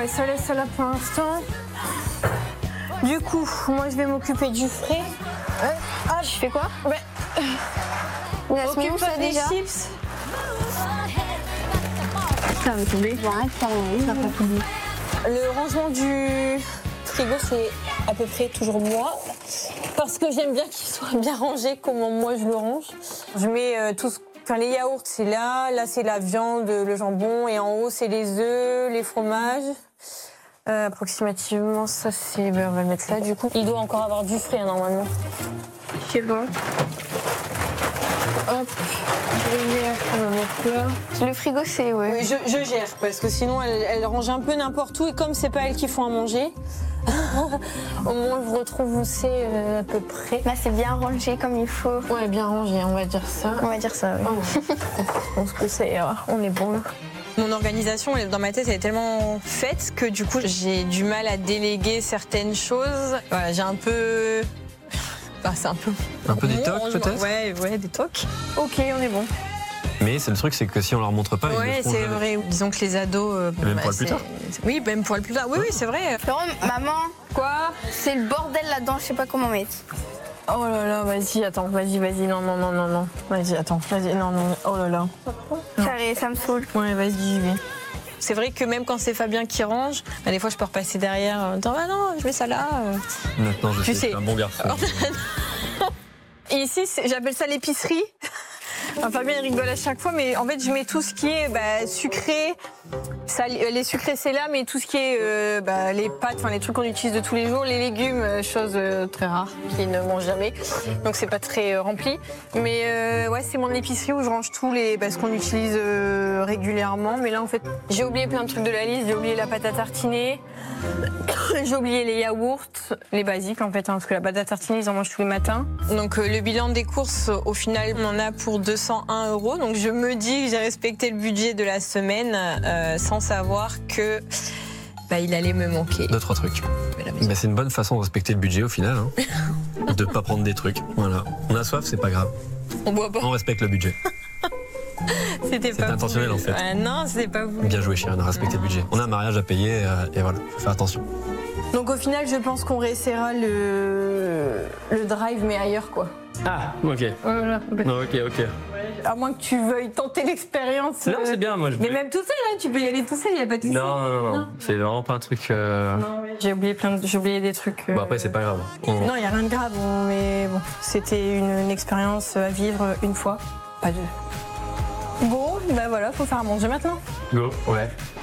ouais, ça laisse ça là pour l'instant. Du coup, moi je vais m'occuper du frais. Ah, je fais quoi? Occupe ça des déjà. chips. Ça va tomber. Ça va tomber. Le rangement du frigo, c'est à peu près toujours moi. Parce que j'aime bien qu'il soit bien rangé, comment moi je le range. Je mets tout ce... Enfin, les yaourts, c'est là. Là, c'est la viande, le jambon. Et en haut, c'est les œufs, les fromages. Approximativement, ça, c'est... Ben, on va le mettre là, du coup. Il doit encore avoir du frais, hein, normalement. Je sais pas. Hop. On va mettre là. Le frigo, c'est... Ouais. Oui, je gère, parce que sinon, elle range un peu n'importe où. Et comme c'est pas elle qui font à manger, au moins, je retrouve où c'est à peu près. Là, c'est bien rangé comme il faut. Ouais, bien rangé, on va dire ça. On va dire ça, oui. Je pense que ça ira. On est bon, là. Mon organisation dans ma tête elle est tellement faite que du coup j'ai du mal à déléguer certaines choses. Voilà, j'ai un peu... Bah, c'est un peu... Un peu des tocs, peut-être? Ouais, des tocs. Ok, on est bon. Mais c'est le truc, c'est que si on leur montre pas, ils Ouais, le feront c'est jamais. vrai. Disons que les ados... Et même pour le plus tard. Oui, même pour le plus tard. Oui, c'est vrai. Florent, maman, Quoi? c'est le bordel là-dedans, je sais pas comment mettre. Oh là là, vas-y, attends, vas-y, non. Vas-y, attends, vas-y, non, oh là là. Ça me saoule. Ouais, vas-y, j'y vais. C'est vrai que même quand c'est Fabien qui range, bah, des fois je peux repasser derrière en disant ah non, je mets ça là. Maintenant, je sais que sais. c'est un bon garçon. Et ici, j'appelle ça l'épicerie. Enfin, Fabien il rigole à chaque fois, mais en fait je mets tout ce qui est sucré. Les sucrés c'est là, mais tout ce qui est les pâtes, enfin les trucs qu'on utilise de tous les jours, les légumes, chose très rare, qu'ils ne mangent jamais. Donc c'est pas très rempli. Mais ouais, c'est mon épicerie où je range tous les ce qu'on utilise régulièrement. Mais là en fait, j'ai oublié plein de trucs de la liste. J'ai oublié la pâte à tartiner. J'ai oublié les yaourts, les basiques en fait, parce que la pâte à tartiner ils en mangent tous les matins. Donc le bilan des courses, au final, on en a pour 201 €. Donc je me dis que j'ai respecté le budget de la semaine sans savoir que il allait me manquer. 2-3 trucs. C'est une bonne façon de respecter le budget au final, hein. De pas prendre des trucs. Voilà. On a soif, c'est pas grave. On boit pas. On respecte le budget. C'était pas intentionnel voulu. en fait. Non, c'était pas voulu. Bien joué, chérie, on a respecté le budget. On a un mariage à payer et voilà, faut faire attention. Donc au final, je pense qu'on réessayera le drive, mais ailleurs quoi. Ah, ok. Voilà. Ok. À moins que tu veuilles tenter l'expérience. Non, c'est bien, moi je Mais même tout seul, hein, tu peux y aller tout seul, il n'y a pas de souci. Non. C'est vraiment pas un truc. Non, j'ai oublié des trucs. Bon, après, c'est pas grave. Non, il n'y a rien de grave, mais bon, c'était une expérience à vivre une fois, pas deux. Bon, voilà, faut faire à manger maintenant. Go, ouais.